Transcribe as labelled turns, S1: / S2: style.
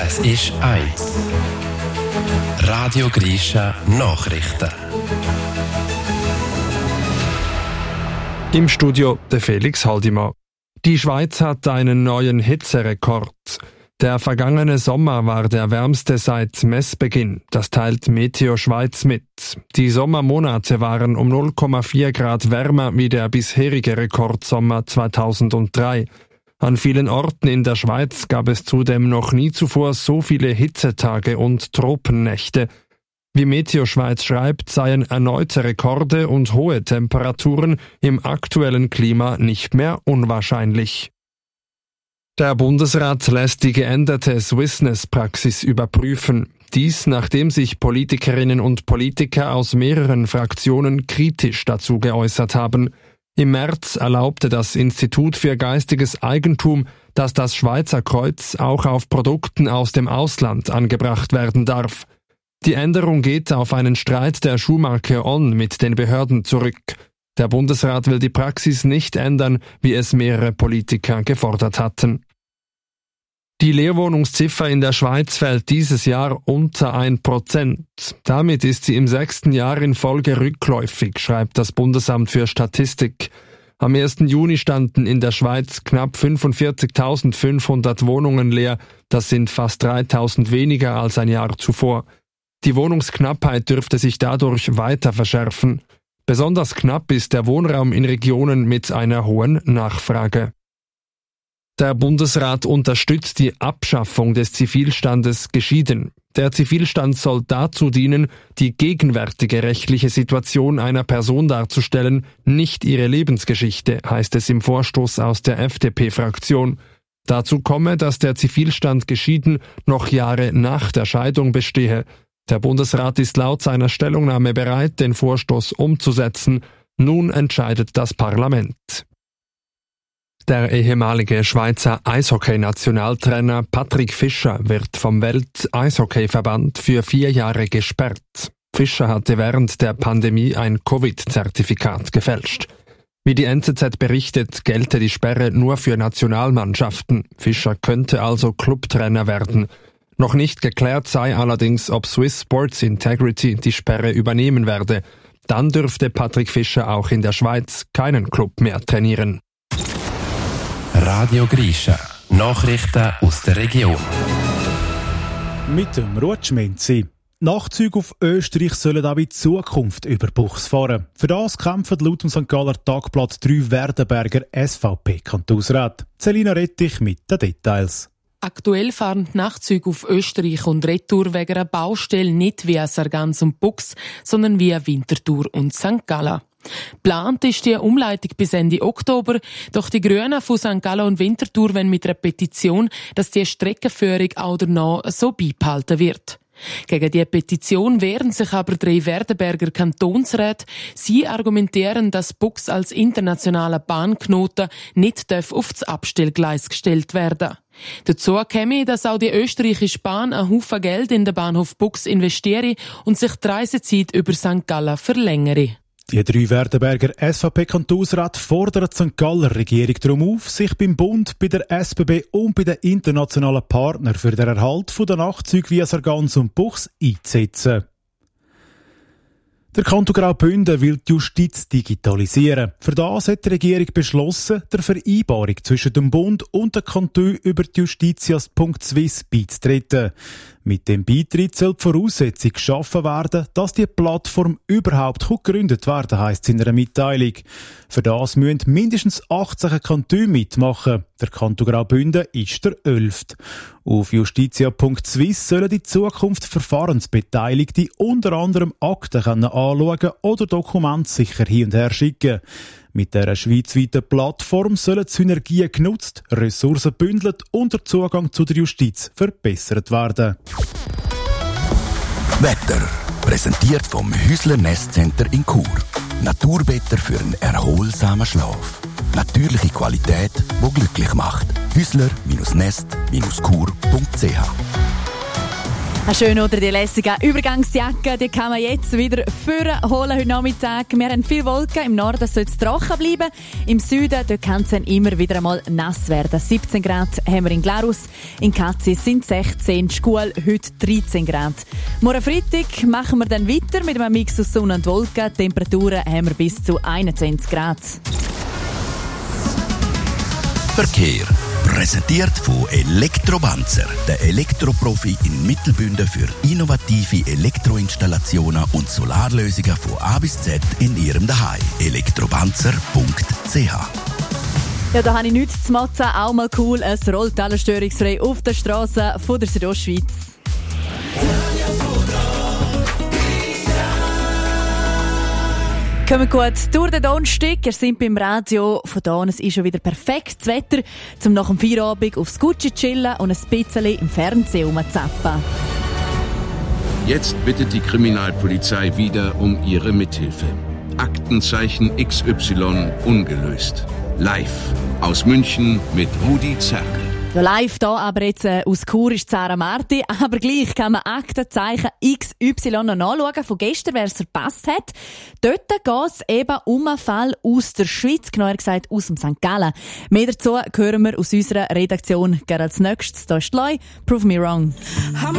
S1: Es ist 1. Radio Grisha Nachrichten.
S2: Im Studio der Felix Haldimann. Die Schweiz hat einen neuen Hitzerekord. Der vergangene Sommer war der wärmste seit Messbeginn. Das teilt Meteo Schweiz mit. Die Sommermonate waren um 0,4 Grad wärmer wie der bisherige Rekordsommer 2003. An vielen Orten in der Schweiz gab es zudem noch nie zuvor so viele Hitzetage und Tropennächte. Wie Meteo Schweiz schreibt, seien erneute Rekorde und hohe Temperaturen im aktuellen Klima nicht mehr unwahrscheinlich. Der Bundesrat lässt die geänderte Swissness-Praxis überprüfen. Dies, nachdem sich Politikerinnen und Politiker aus mehreren Fraktionen kritisch dazu geäußert haben. Im März erlaubte das Institut für geistiges Eigentum, dass das Schweizer Kreuz auch auf Produkten aus dem Ausland angebracht werden darf. Die Änderung geht auf einen Streit der Schuhmarke On mit den Behörden zurück. Der Bundesrat will die Praxis nicht ändern, wie es mehrere Politiker gefordert hatten. Die Leerwohnungsziffer in der Schweiz fällt dieses Jahr unter 1%. Damit ist sie im 6. Jahr in Folge rückläufig, schreibt das Bundesamt für Statistik. Am 1. Juni standen in der Schweiz knapp 45.500 Wohnungen leer. Das sind fast 3.000 weniger als ein Jahr zuvor. Die Wohnungsknappheit dürfte sich dadurch weiter verschärfen. Besonders knapp ist der Wohnraum in Regionen mit einer hohen Nachfrage. Der Bundesrat unterstützt die Abschaffung des Zivilstandes geschieden. Der Zivilstand soll dazu dienen, die gegenwärtige rechtliche Situation einer Person darzustellen, nicht ihre Lebensgeschichte, heißt es im Vorstoß aus der FDP-Fraktion. Dazu komme, dass der Zivilstand geschieden noch Jahre nach der Scheidung bestehe. Der Bundesrat ist laut seiner Stellungnahme bereit, den Vorstoß umzusetzen. Nun entscheidet das Parlament. Der ehemalige Schweizer Eishockey-Nationaltrainer Patrick Fischer wird vom Welt-Eishockey-Verband für 4 Jahre gesperrt. Fischer hatte während der Pandemie ein Covid-Zertifikat gefälscht. Wie die NZZ berichtet, gelte die Sperre nur für Nationalmannschaften. Fischer könnte also Clubtrainer werden. Noch nicht geklärt sei allerdings, ob Swiss Sports Integrity die Sperre übernehmen werde. Dann dürfte Patrick Fischer auch in der Schweiz keinen Club mehr trainieren.
S1: Radio Grisha Nachrichten aus der Region.
S3: Mit dem Rutschmenzi. Nachtzüge auf Österreich sollen auch in Zukunft über Buchs fahren. Für das kämpfen laut dem St. Galler Tagblatt 3 Werdenberger SVP-Kantonsräte. Selina Rettich mit den Details.
S4: Aktuell fahren die Nachtzüge auf Österreich und Retour wegen einer Baustelle nicht via Sargans und Buchs, sondern via Winterthur und St. Gallen. Geplant ist die Umleitung bis Ende Oktober, doch die Grünen von St. Gallen und Winterthur wollen mit einer Petition, dass die Streckenführung auch danach so beibehalten wird. Gegen die Petition wehren sich aber 3 Werdenberger Kantonsräte. Sie argumentieren, dass Buchs als internationaler Bahnknoten nicht auf das Abstellgleis gestellt werden. Dazu käme, dass auch die österreichische Bahn einen Haufen Geld in den Bahnhof Buchs investiere und sich die Reisezeit über St. Gallen verlängere.
S3: Die 3 Werdenberger SVP-Kantonsräte fordern die St. Galler Regierung darum auf, sich beim Bund, bei der SBB und bei den internationalen Partnern für den Erhalt der Nachtzüge via Sargans und Buchs einzusetzen. Der Kanton Graubünden will die Justiz digitalisieren. Für das hat die Regierung beschlossen, der Vereinbarung zwischen dem Bund und der Kanton über die Justitias.swiss beizutreten. Mit dem Beitritt soll die Voraussetzung geschaffen werden, dass die Plattform überhaupt gegründet werden, heisst es in einer Mitteilung. Für das müssen mindestens 18 Kantone mitmachen. Der Kanton Graubünden ist der 11. Auf justitia.swiss sollen in Zukunft Verfahrensbeteiligte unter anderem Akten anschauen oder Dokumente sicher hin und her schicken. Mit dieser schweizweiten Plattform sollen Synergien genutzt, Ressourcen bündelt und der Zugang zu der Justiz verbessert werden.
S5: Wetter. Präsentiert vom Häusler Nestcenter in Chur. Naturbetter für einen erholsamen Schlaf. Natürliche Qualität, die glücklich macht. Häusler-nest-chur.ch
S6: Schön, oder? Die lässige Übergangsjacke, die kann man jetzt wieder vorholen heute Nachmittag. Wir haben viele Wolken, im Norden soll es trocken bleiben. Im Süden dort kann es dann immer wieder einmal nass werden. 17 Grad haben wir in Glarus, in Katzis sind 16, Schkuhl heute 13 Grad. Morgen Freitag machen wir dann weiter mit einem Mix aus Sonne und Wolken. Temperaturen haben wir bis zu 21 Grad.
S5: Verkehr. Präsentiert von Elektrobanzer, der Elektroprofi in Mittelbünden für innovative Elektroinstallationen und Solarlösungen von A bis Z in Ihrem Zuhause. Elektrobanzer.ch.
S6: Ja, da habe ich nichts zu motzen. Auch mal cool. Es rollt alles störungsfrei auf der Straße von der Südostschweiz. Kommen gut durch den Donnerstag. Wir sind beim Radio. Von da an, es ist schon wieder perfektes Wetter, um nach dem Feierabend aufs Gucci chillen und ein bisschen im Fernsehen rumzappen.
S7: Jetzt bittet die Kriminalpolizei wieder um ihre Mithilfe. Aktenzeichen XY ungelöst. Live aus München mit Rudi Zerle.
S6: Ja, live da, aber jetzt aus Chur ist Sarah Marti. Aber gleich kann man Aktenzeichen XY noch nachschauen. Von gestern, wer es verpasst hat. Dort geht es eben um einen Fall aus der Schweiz, genauer gesagt aus dem St. Gallen. Mehr dazu hören wir aus unserer Redaktion. Gerade als nächstes, da ist Loi, Prove Me Wrong.